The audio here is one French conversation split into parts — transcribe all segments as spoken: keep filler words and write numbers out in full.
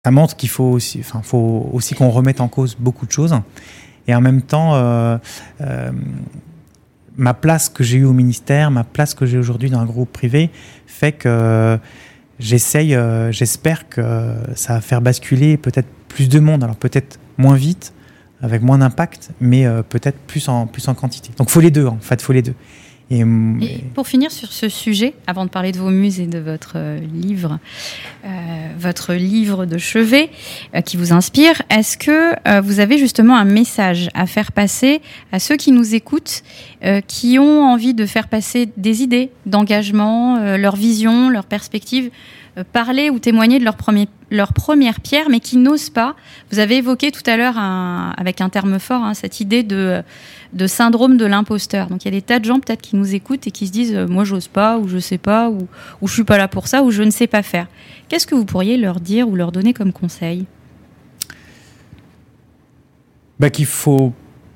ça montre qu'il faut aussi, enfin, faut aussi qu'on remette en cause beaucoup de choses. Et en même temps, euh, euh, ma place que j'ai eue au ministère, ma place que j'ai aujourd'hui dans un groupe privé, fait que j'essaye, euh, j'espère que ça va faire basculer peut-être plus de monde. Alors peut-être moins vite, avec moins d'impact, mais euh, peut-être plus en, plus en quantité. Donc il faut les deux, en fait, il faut les deux. Et, et pour finir sur ce sujet, avant de parler de vos muses et de votre euh, livre, euh, votre livre de chevet euh, qui vous inspire, est-ce que euh, vous avez justement un message à faire passer à ceux qui nous écoutent, euh, qui ont envie de faire passer des idées d'engagement, euh, leur vision, leur perspective, euh, parler ou témoigner de leur, premier, leur première pierre, mais qui n'osent pas? Vous avez évoqué tout à l'heure, un, avec un terme fort, hein, cette idée de... de syndrome de l'imposteur. Donc il y a des tas de gens peut-être qui nous écoutent et qui se disent euh, moi j'ose pas, ou je sais pas, ou, ou je suis pas là pour ça, ou je ne sais pas faire. Qu'est-ce que vous pourriez leur dire ou leur donner comme conseil? Bah, qu'il faut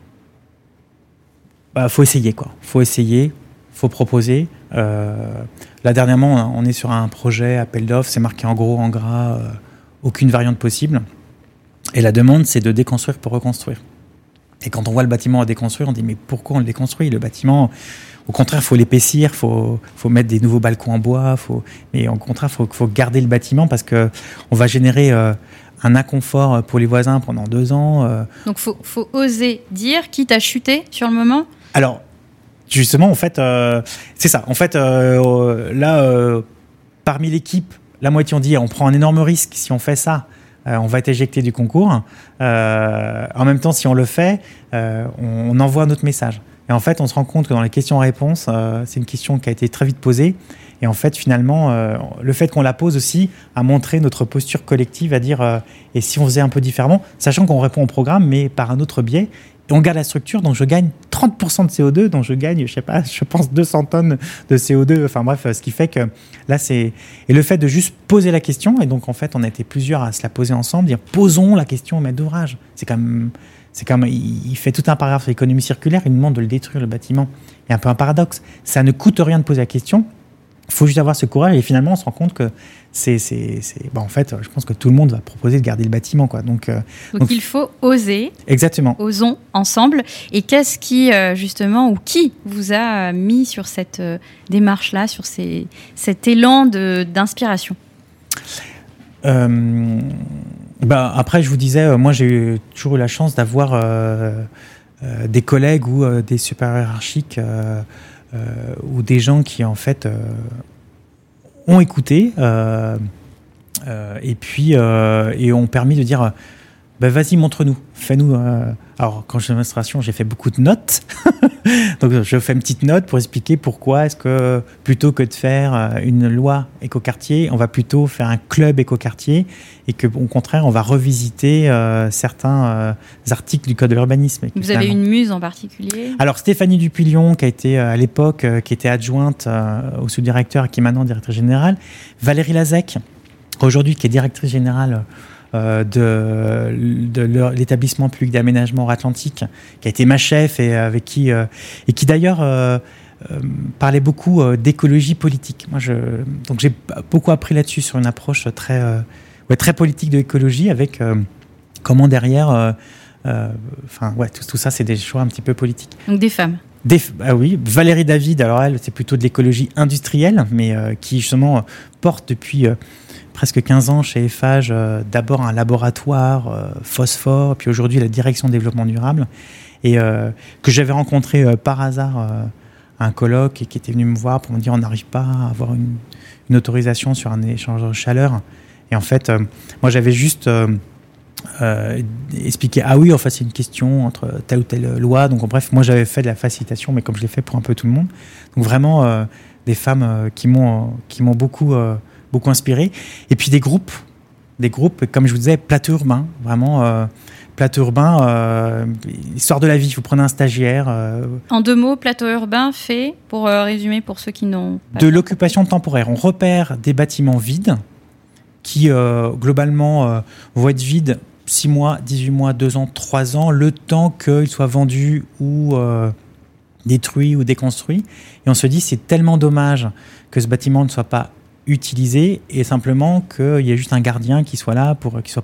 bah, faut essayer quoi. Faut essayer, faut proposer. Euh, là dernièrement on est sur un projet appel d'offres, c'est marqué en gros en gras euh, aucune variante possible. Et la demande c'est de déconstruire pour reconstruire. Et quand on voit le bâtiment à déconstruire, on dit mais pourquoi on le déconstruit? Le bâtiment, au contraire, il faut l'épaissir, il faut, faut mettre des nouveaux balcons en bois, faut, mais au contraire, il faut, faut garder le bâtiment parce qu'on va générer euh, un inconfort pour les voisins pendant deux ans. Euh. Donc il faut, faut oser dire, quitte à chuter sur le moment? Alors, justement, en fait, euh, c'est ça. En fait, euh, là, euh, parmi l'équipe, la moitié ont dit on prend un énorme risque si on fait ça. Euh, on va être éjecté du concours. Euh, en même temps, si on le fait, euh, on, on envoie notre message. Et en fait, on se rend compte que dans les questions-réponses, euh, c'est une question qui a été très vite posée. Et en fait, finalement, euh, le fait qu'on la pose aussi a montré notre posture collective à dire euh, et si on faisait un peu différemment, sachant qu'on répond au programme, mais par un autre biais. Et on garde la structure, donc je gagne trente pour cent de C O deux, donc je gagne, je sais pas, je pense deux cents tonnes de C O deux. Enfin bref, ce qui fait que là, c'est... Et le fait de juste poser la question, et donc en fait, on a été plusieurs à se la poser ensemble, dire posons la question au maître d'ouvrage. C'est quand même... C'est comme, il fait tout un paragraphe sur l'économie circulaire, il nous demande de le détruire, le bâtiment. Il y a un peu un paradoxe. Ça ne coûte rien de poser la question, il faut juste avoir ce courage, et finalement, on se rend compte que c'est... c'est, c'est... Bon, en fait, je pense que tout le monde va proposer de garder le bâtiment, quoi. Donc, euh, donc, donc il faut oser. Exactement. Osons ensemble. Et qu'est-ce qui, euh, justement, ou qui vous a mis sur cette euh, démarche-là, sur ces, cet élan de, d'inspiration? euh, bah, Après, je vous disais, euh, moi, j'ai eu, toujours eu la chance d'avoir euh, euh, des collègues ou euh, des supérieurs hiérarchiques euh, euh, ou des gens qui, en fait, euh, ont écouté euh, euh, et puis euh, et ont permis de dire bah, vas-y, montre-nous, fais-nous. Euh... Alors, quand j'étais en administration, j'ai fait beaucoup de notes. Donc, je fais une petite note pour expliquer pourquoi est-ce que, plutôt que de faire une loi écoquartier, on va plutôt faire un club écoquartier et qu'au contraire, on va revisiter euh, certains euh, articles du Code de l'urbanisme. Vous avez une muse en particulier? Alors, Stéphanie Dupillon, qui a été à l'époque, euh, qui était adjointe euh, au sous-directeur et qui est maintenant directrice générale. Valérie Lazec, aujourd'hui, qui est directrice générale Euh, de, de l'établissement public d'aménagement Atlantique, qui a été ma chef et avec qui euh, et qui d'ailleurs euh, euh, parlait beaucoup euh, d'écologie politique. Moi, je, donc j'ai beaucoup appris là-dessus sur une approche très euh, ouais, très politique de l'écologie, avec euh, comment derrière, enfin euh, ouais, tout, tout ça, c'est des choix un petit peu politiques. Donc des femmes. Des, ah oui, Valérie David, alors elle, c'est plutôt de l'écologie industrielle, mais euh, qui justement porte depuis euh, presque quinze ans chez Eiffage, euh, d'abord un laboratoire euh, phosphore, puis aujourd'hui la direction de développement durable, et euh, que j'avais rencontré euh, par hasard euh, à un colloque et qui était venu me voir pour me dire on n'arrive pas à avoir une, une autorisation sur un échangeur de chaleur. Et en fait, euh, moi j'avais juste euh, euh, expliqué ah oui, enfin c'est une question entre telle ou telle loi. Donc bref, moi j'avais fait de la facilitation, mais comme je l'ai fait pour un peu tout le monde. Donc vraiment euh, des femmes euh, qui m'ont qui m'ont beaucoup euh, beaucoup inspiré. Et puis des groupes, des groupes, comme je vous disais, plateau urbain, vraiment euh, plateau urbain, euh, histoire de la vie. Vous prenez un stagiaire. Euh, en deux mots, plateau urbain fait, pour euh, résumer pour ceux qui n'ont pas de l'occupation temporaire. On repère des bâtiments vides qui euh, globalement euh, vont être vides six mois, dix-huit mois, deux ans, trois ans, le temps qu'ils soient vendus ou euh, détruits ou déconstruits. Et on se dit c'est tellement dommage que ce bâtiment ne soit pas utilisé et simplement qu'il y ait juste un gardien qui soit là pour, qui soit